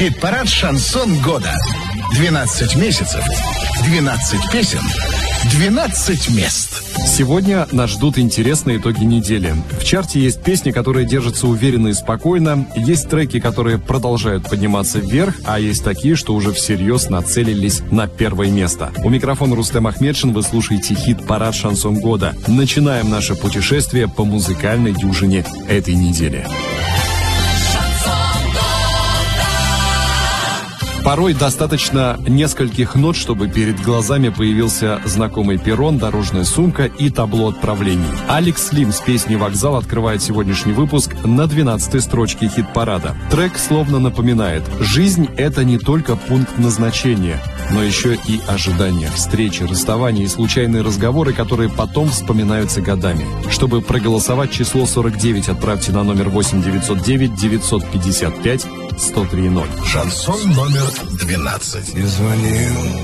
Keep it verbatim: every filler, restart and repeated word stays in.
Хит-парад «Шансон года». двенадцать месяцев, двенадцать песен, двенадцать мест. Сегодня нас ждут интересные итоги недели. В чарте есть песни, которые держатся уверенно и спокойно, есть треки, которые продолжают подниматься вверх, а есть такие, что уже всерьез нацелились на первое место. У микрофона Рустем Ахмедшин, вы слушаете хит-парад «Шансон года». Начинаем наше путешествие по музыкальной дюжине этой недели. Порой достаточно нескольких нот, чтобы перед глазами появился знакомый перрон, дорожная сумка и табло отправлений. Алекс Лим с песней «Вокзал» открывает сегодняшний выпуск на двенадцатой строчке хит-парада. Трек словно напоминает: жизнь — это не только пункт назначения, но еще и ожидания, встречи, расставания и случайные разговоры, которые потом вспоминаются годами. Чтобы проголосовать, число сорок девять отправьте на номер восемь девятьсот девять девятьсот пятьдесят пять сто три ноль. Шансон номер двенадцать. Я звонил